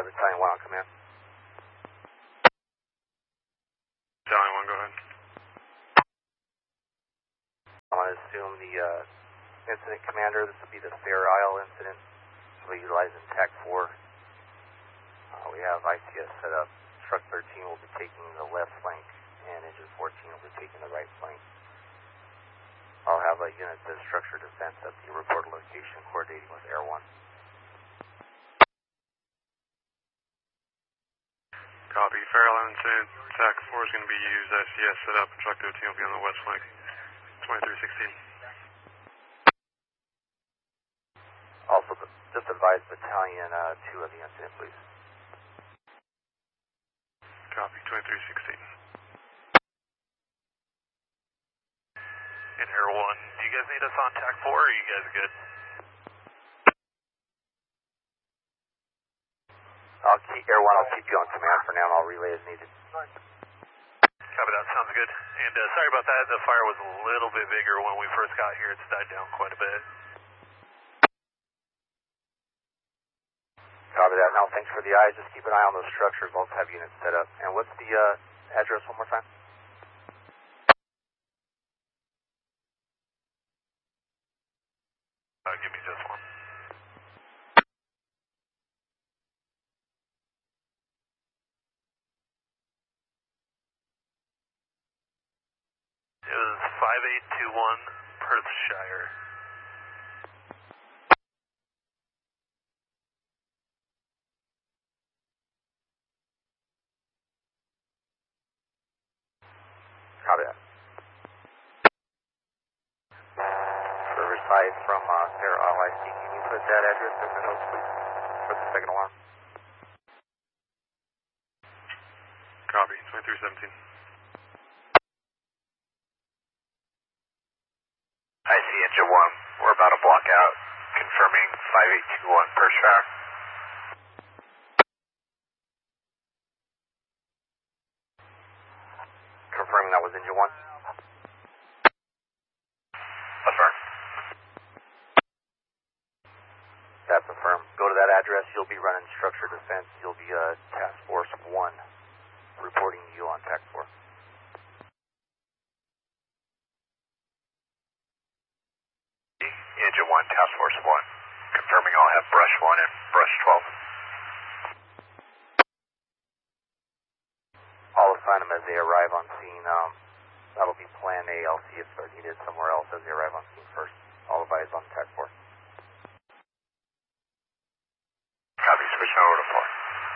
Battalion 1 on command. Battalion 1, go ahead. I'm going to assume the incident commander. This will be the Fair Isle incident. We'll be utilizing TAC 4. We have ICS set up. Truck 13 will be taking the left flank, and Engine 14 will be taking the right flank. I'll have a unit of structure defense at the reported location, coordinating with Air 1. Copy. Fair Isle incident. TAC 4 is going to be used. ICS set up. Truck 13 will be on the west flank. 2316. Also, just advise Battalion 2 of the incident, please. Copy. 2316. And Air 1, do you guys need us on TAC 4 or are you guys good? Air 1, I'll keep you on command for now, and I'll relay as needed. Copy, that sounds good. And sorry about that, the fire was a little bit bigger when we first got here. It's died down quite a bit. Copy that. Now, thanks for the eyes. Just keep an eye on those structures. Both have units set up. And what's the address one more time? Give me just one. It was 5821 Perthshire. Copy that. Riverside from Fair Isle IC. Can you put that address in the notes, please, for the second alarm? Copy. 2317. I see Engine 1. We're about to block out. Confirming 5821 Perthshire. Confirming that was Engine 1. Affirm. That's affirmed. Go to that address. You'll be running structure defense. You'll be Task Force 1 reporting you on TAC 4. Engine 1, Task Force 1. Confirming I'll have Brush 1 and Brush 12. I'll assign them as they arrive on scene. That'll be Plan A. I'll see if they're needed somewhere else as they arrive on scene first. I'll advise on TAC 4. Copy. Switching over to 4.